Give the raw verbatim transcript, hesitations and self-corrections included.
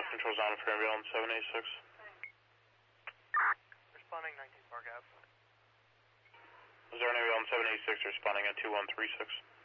Control's on for ambulance seven eighty-six. Responding nineteen Park Ave. Is there an ambulance seven eighty-six responding at two one three six?